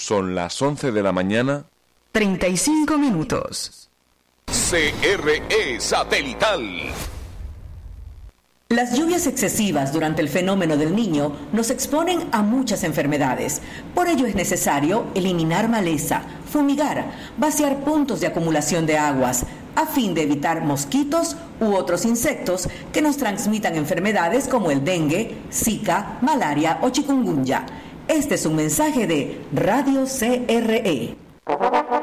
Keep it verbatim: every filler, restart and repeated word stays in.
Son las once de la mañana. treinta y cinco minutos. C R E Satelital. Las lluvias excesivas durante el fenómeno del Niño nos exponen a muchas enfermedades. Por ello es necesario eliminar maleza, fumigar, vaciar puntos de acumulación de aguas, a fin de evitar mosquitos u otros insectos que nos transmitan enfermedades como el dengue, zika, malaria o chikungunya. Este es un mensaje de Radio C R E.